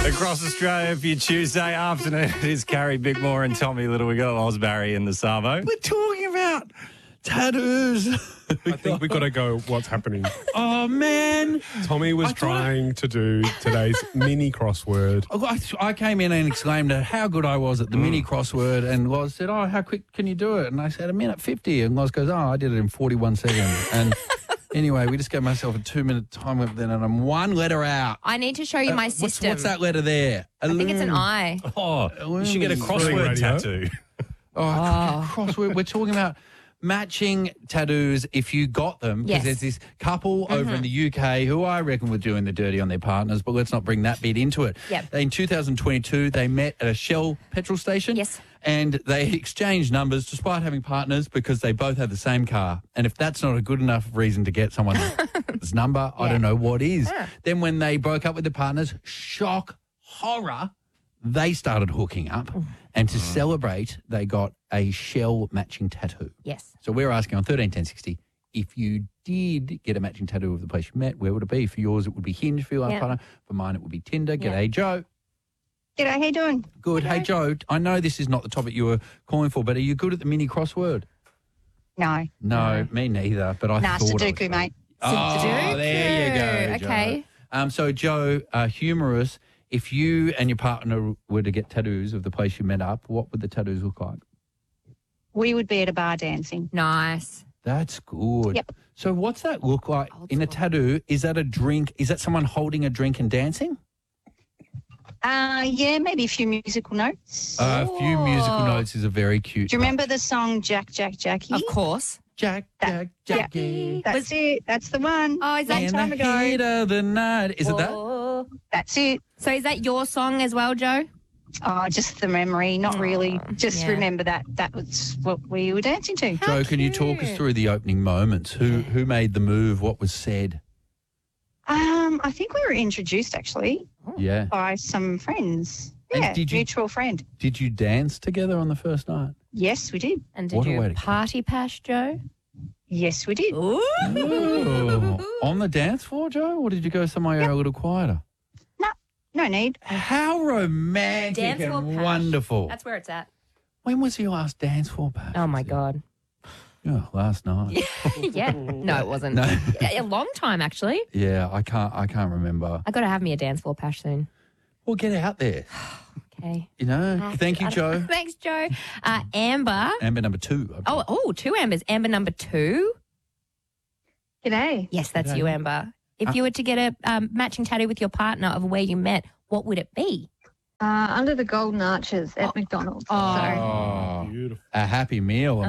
Across Australia for your Tuesday afternoon, it is Carrie Bickmore and Tommy Little. We got Osbarry in the Savo. We're talking about tattoos. I think we've got to go what's happening. Oh, man. Tommy was trying to do today's mini crossword. I came in and exclaimed at how good I was at the mini crossword, and Loz said, "Oh, how quick can you do it?" And I said, 1:50. And Loz goes, "Oh, I did it in 41 seconds." And anyway, we just gave myself a 2-minute time limit then, and I'm one letter out. I need to show you my system. What's that letter there? I think it's an I. Oh, you should get a crossword Radio. tattoo. Crossword. We're talking about matching tattoos if you got them, because Yes. there's this couple over in the UK who I reckon were doing the dirty on their partners, but let's not bring that bit into it. Yep. In 2022, they met at a Shell petrol station. Yes. And they exchanged numbers despite having partners because they both had the same car. And if that's not a good enough reason to get someone's number, I don't know what is. Yeah. Then when they broke up with the partners, shock, horror, they started hooking up. And to celebrate, they got a Shell matching tattoo. Yes. So we're asking on 131060, if you did get a matching tattoo of the place you met, where would it be? For yours, it would be Hinge for your life Yeah. partner. For mine, it would be Tinder. Yeah. G'day, Joe. G'day, how you doing? Good. Hey, Joe, I know this is not the topic you were calling for, but are you good at the mini crossword? No. No, me neither, but I Nah, thought I Sudoku, was. mate. Oh, there you go, Joe. Okay. So, Joe, humorous, if you and your partner were to get tattoos of the place you met up, what would the tattoos look like? We would be at a bar dancing. Nice. That's good. Yep. So what's that look like Old in a school. tattoo? Is that a drink? Is that someone holding a drink and dancing? Yeah, maybe a few musical notes. A few musical Oh. notes is a very cute. Do you remember the song Jack, Jack, Jackie? Of course. Jack, Jack, Jackie. That's it. That's the one. Oh, is that In time the ago. heat of the night. Is it that? Oh. That's it. So is that your song as well, Joe? Oh, just the memory, not really. Just yeah. remember that was what we were dancing to. Joe, can you talk us cute. through the opening moments? Who made the move? What was said? I think we were introduced actually Yeah. by some friends. And Yeah, did you- mutual friend. Did you dance together on the first night? Yes, we did. And did What a way you to go. party pash, Joe? Yes, we did. Ooh. Oh. On the dance floor, Joe, or did you go somewhere a little quieter? No need. How romantic Dance floor and pash. wonderful. That's where it's at. When was your last dance floor, Pat? Oh, my God. Yeah, last night. Yeah. No, it wasn't. No. A long time, actually. Yeah, I can't remember. I got to have me a dance floor pash soon. Well, get out there. Okay. You know. Thank you, Joe. Thanks, Joe. Amber. Amber number 2. Oh, two Ambers. Amber number 2. G'day. Yes, that's G'day. you, Amber. If you were to get a matching tattoo with your partner of where you met, what would it be? Under the Golden Arches at McDonald's. Oh, Beautiful. a happy meal. Am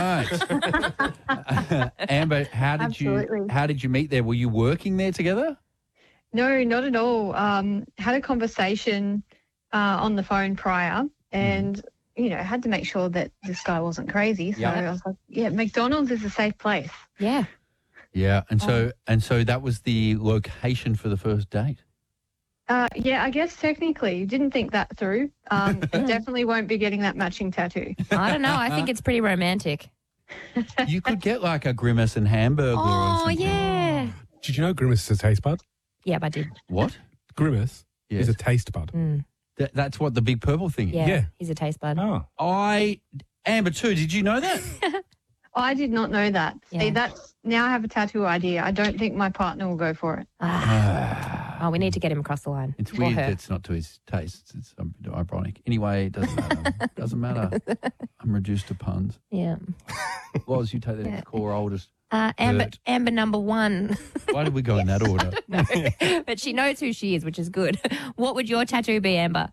I right? Amber, how did you meet there? Were you working there together? No, not at all. Had a conversation on the phone prior and, had to make sure that this guy wasn't crazy. So Yeah. I was like, yeah, McDonald's is a safe place. Yeah. Yeah, and so that was the location for the first date. Yeah, I guess technically you didn't think that through. Definitely won't be getting that matching tattoo. I don't know. I think it's pretty romantic. You could get like a Grimace and Hamburglar or Oh, something. yeah. Did you know Grimace is a taste bud? Yeah, I did. What? Grimace Yes. is a taste bud. That's what the big purple thing is. Yeah. Yeah. He's a taste bud. Oh. Amber too, did you know that? I did not know that. Yeah. See, now I have a tattoo idea. I don't think my partner will go for it. Oh, we need to get him across the line. It's Or weird her. that it's not to his taste. It's a bit ironic. Anyway, it doesn't matter. Doesn't matter. I'm reduced to puns. Yeah. Loz, you take that to call her oldest. Amber, Bert. Amber number 1. Why did we go in that order? But she knows who she is, which is good. What would your tattoo be, Amber?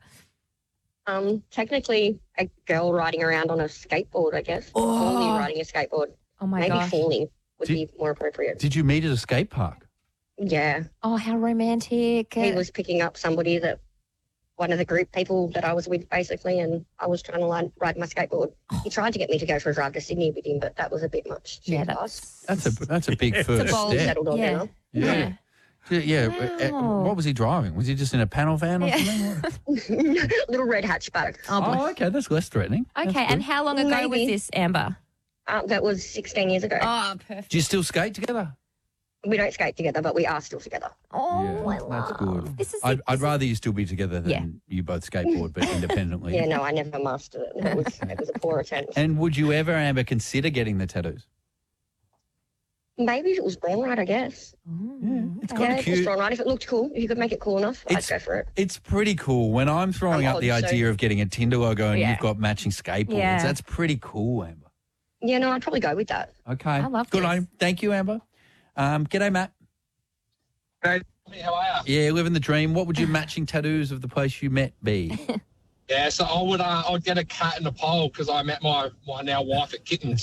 Technically a girl riding around on a skateboard, I guess. Oh. Falling riding a skateboard. Oh, my Maybe gosh. falling would Did- be more appropriate. Did you meet at a skate park? Yeah. Oh, how romantic. He was picking up somebody one of the group people that I was with, basically, and I was trying to ride my skateboard. He tried to get me to go for a drive to Sydney with him, but that was a bit much. Yeah, too fast. That's a big first bold step. Settled on Yeah. now. Yeah. Yeah. Wow. What was he driving? Was he just in a panel van or Yeah. something? Little red hatchback. Oh, boy. Oh, okay. That's less threatening. Okay, That's and good. how long ago was Maybe. this, Amber? That was 16 years ago. Oh, perfect. Do you still skate together? We don't skate together, but we are still together. Oh, I that's love. good. This is I'd rather you still be together than you both skateboard, but independently. Yeah, no, I never mastered it. It was a poor attempt. And would you ever, Amber, consider getting the tattoos? Maybe if it was drawn right, I guess. It's Yeah, kind of if it was cute. drawn right. If it looked cool, if you could make it cool enough, I'd go for it. It's pretty cool. When I'm throwing I'm up the odd, so- idea of getting a Tinder logo and Yeah. you've got matching skateboards, Yeah. that's pretty cool, Amber. Yeah, no, I'd probably go with that. Okay. I love Good this. on you. Thank you, Amber. G'day, Matt. Hey, how are you? Yeah, living the dream. What would your matching tattoos of the place you met be? Yeah, so I'd get a cat and a pole because I met my now wife at Kittens.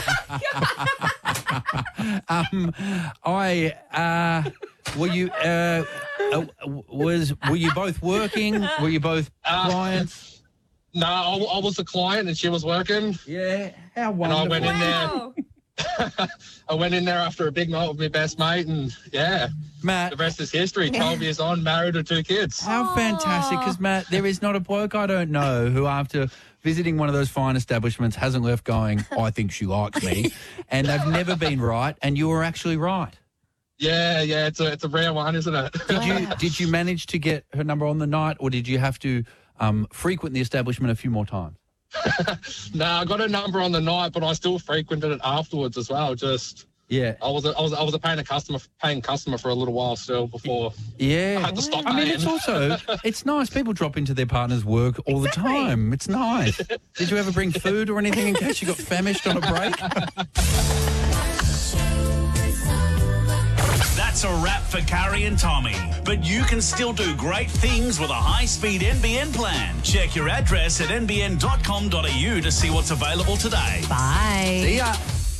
Were you both working? Were you both clients? No, I was a client and she was working. Yeah. How And wonderful. I went in there. Wow. I went in there after a big night with my best mate, and yeah, Matt, the rest is history. 12 years on, married with 2 kids. how fantastic. Because, Matt, there is not a bloke I don't know who, after visiting one of those fine establishments, hasn't left going, I think she likes me. And they've never been right, and you were actually right. Yeah, it's a rare one, isn't it? Did you manage to get her number on the night, or did you have to frequent the establishment a few more times? No, I got a number on the night, but I still frequented it afterwards as well. Just Yeah. I was a paying customer for a little while still before Yeah. I had to stop I mean, paying. it's also, it's nice. People drop into their partner's work all the time. It's nice. Did you ever bring food or anything in case you got famished on a break? That's a wrap for Carrie and Tommy. But you can still do great things with a high-speed NBN plan. Check your address at nbn.com.au to see what's available today. Bye. See ya.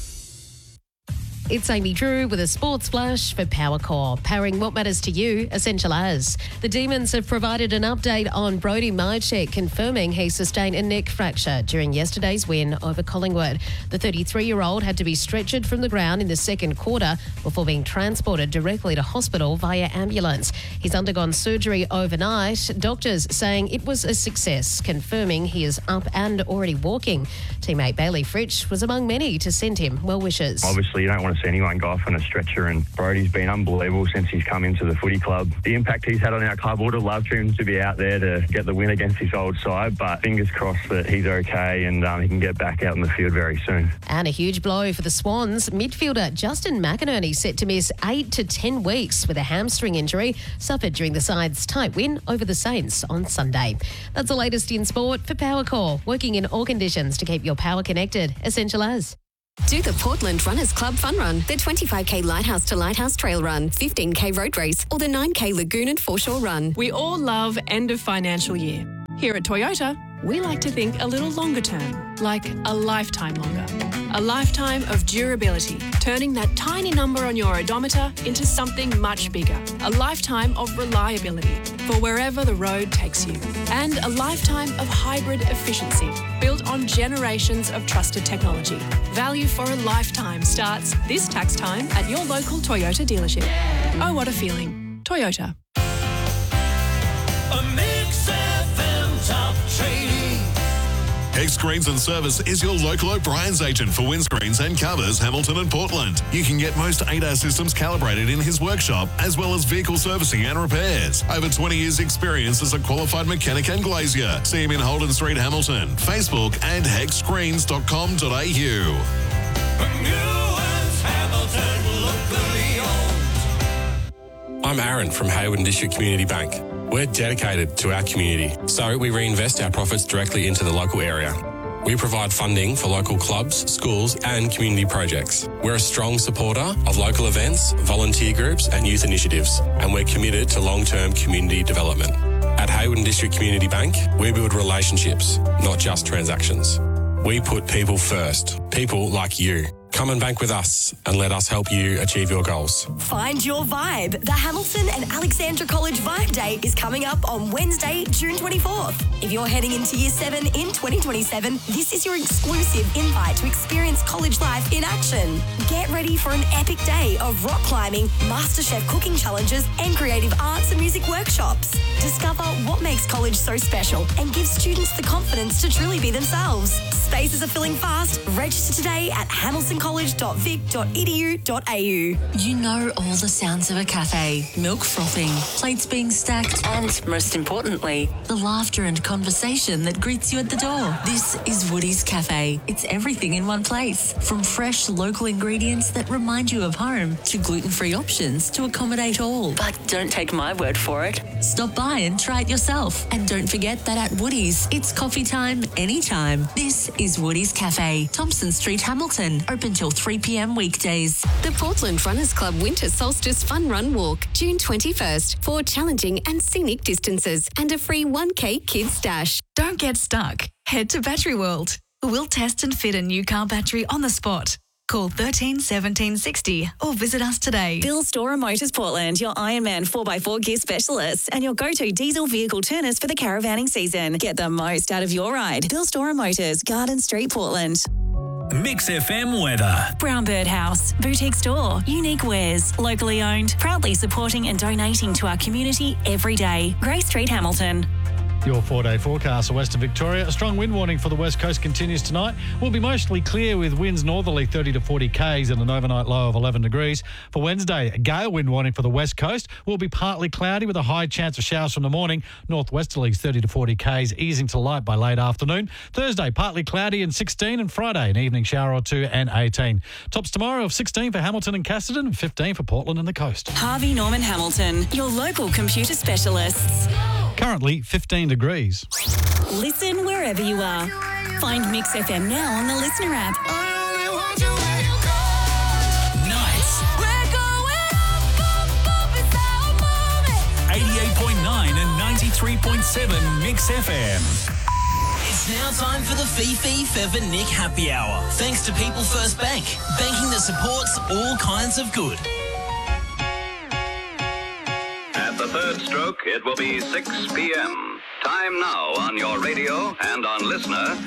It's Amy Drew with a sports flash for Powercore, powering what matters to you, Essential As. The Demons have provided an update on Brodie Majcik, confirming he sustained a neck fracture during yesterday's win over Collingwood. The 33-year-old had to be stretchered from the ground in the second quarter before being transported directly to hospital via ambulance. He's undergone surgery overnight, doctors saying it was a success, confirming he is up and already walking. Teammate Bailey Fritsch was among many to send him well wishes. Obviously, you don't want to see anyone go off on a stretcher, and Brodie's been unbelievable since he's come into the footy club. The impact he's had on our club, would have loved for him to be out there to get the win against his old side, but fingers crossed that he's okay and he can get back out in the field very soon. And a huge blow for the Swans. Midfielder Justin McInerney set to miss 8 to 10 weeks with a hamstring injury suffered during the side's tight win over the Saints on Sunday. That's the latest in sport for Powercore, working in all conditions to keep your power connected. Essential As. Do the Portland Runners Club Fun Run, the 25k Lighthouse to Lighthouse Trail Run, 15k Road Race, or the 9k Lagoon and Foreshore Run. We all love end of financial year. Here at Toyota, we like to think a little longer term, like a lifetime longer. A lifetime of durability, turning that tiny number on your odometer into something much bigger. A lifetime of reliability for wherever the road takes you. And a lifetime of hybrid efficiency, built on generations of trusted technology. Value for a lifetime starts this tax time at your local Toyota dealership. Oh, what a feeling. Toyota. A Mix FM top trading. Hex Screens and Service is your local O'Brien's agent for windscreens and covers Hamilton and Portland. You can get most ADAS systems calibrated in his workshop, as well as vehicle servicing and repairs. Over 20 years experience as a qualified mechanic and glazier. See him in Holden Street, Hamilton. Facebook and hexscreens.com.au. I'm Aaron from Hayward District Community Bank. We're dedicated to our community, so we reinvest our profits directly into the local area. We provide funding for local clubs, schools and community projects. We're a strong supporter of local events, volunteer groups and youth initiatives, and we're committed to long-term community development. At Hayward District Community Bank, we build relationships, not just transactions. We put people first, people like you. Come and bank with us and let us help you achieve your goals. Find your vibe. The Hamilton and Alexandra College Vibe Day is coming up on Wednesday, June 24th. If you're heading into Year 7 in 2027, this is your exclusive invite to experience college life in action. Get ready for an epic day of rock climbing, MasterChef cooking challenges, and creative arts and music workshops. Discover what makes college so special and give students the confidence to truly be themselves. Spaces are filling fast. Register today at Hamilton alexandracollege.vic.edu.au. You know all the sounds of a cafe, milk frothing, plates being stacked, and most importantly, the laughter and conversation that greets you at the door. This is Woody's Cafe. It's everything in one place, from fresh local ingredients that remind you of home to gluten-free options to accommodate all. But don't take my word for it. Stop by and try it yourself. And don't forget that at Woody's, it's coffee time anytime. This is Woody's Cafe, Thompson Street, Hamilton, open till 3 p.m. weekdays. The Portland Runners Club Winter Solstice Fun Run Walk, June 21st, 4 challenging and scenic distances and a free 1K kids dash. Don't get stuck. Head to Battery World. We'll test and fit a new car battery on the spot. Call 13 17 60 or visit us today. Bill Storer Motors Portland, your Ironman 4x4 gear specialists and your go-to diesel vehicle turners for the caravanning season. Get the most out of your ride. Bill Storer Motors, Garden Street, Portland. Mix FM weather. Brown Bird House, boutique store, unique wares, locally owned, proudly supporting and donating to our community every day. Grey Street, Hamilton. Your 4-day forecast for Western Victoria. A strong wind warning for the west coast continues tonight. Will be mostly clear with winds northerly 30 to 40 k's and an overnight low of 11 degrees. For Wednesday, a gale wind warning for the west coast. Will be partly cloudy with a high chance of showers from the morning. Northwesterlies 30 to 40 k's, easing to light by late afternoon. Thursday, partly cloudy and 16, and Friday, an evening shower or two and 18. Tops tomorrow of 16 for Hamilton and Casterton and 15 for Portland and the coast. Harvey Norman Hamilton, your local computer specialists. Currently 15 degrees. Listen wherever you are. Find Mix FM now on the Listener app. Nights. 88.9 and 93.7 Mix FM. It's now time for the Fifi Feather Nick Happy Hour. Thanks to People First Bank, banking that supports all kinds of good. At the third stroke, it will be 6 p.m. Time now on your radio and on Listener.